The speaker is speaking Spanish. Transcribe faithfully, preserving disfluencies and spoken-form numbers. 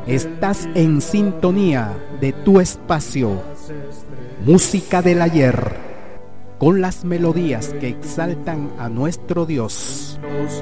Estás en sintonía de tu espacio, Música del Ayer, con las melodías que exaltan a nuestro Dios. Los